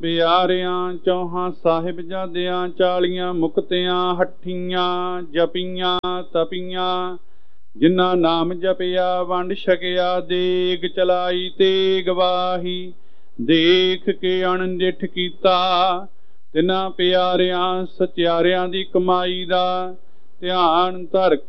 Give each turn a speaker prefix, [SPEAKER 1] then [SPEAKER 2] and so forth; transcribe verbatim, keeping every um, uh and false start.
[SPEAKER 1] ਪਿਆਰਿਆਂ ਚੌਹਾਂ ਸਾਹਿਬਜ਼ਾਦਿਆਂ ਚਾਲੀਆਂ ਮੁਕਤਿਆਂ ਹੱਠੀਆਂ ਜਪੀਆਂ ਤਪੀਆਂ, ਜਿਨ੍ਹਾਂ ਨਾਮ ਜਪਿਆ ਵੰਡ ਛਕਿਆ ਦੇਗ ਚਲਾਈ ਤੇ ਗਵਾਹੀ, ਦੇਖ ਕੇ ਅਣਡਿੱਠ ਕੀਤਾ ਤਿਨਾਂ ਪਿਆਰਿਆਂ ਸਚਿਆਰਿਆਂ ਦੀ ਕਮਾਈ ਦਾ ਧਿਆਨ ਧਰ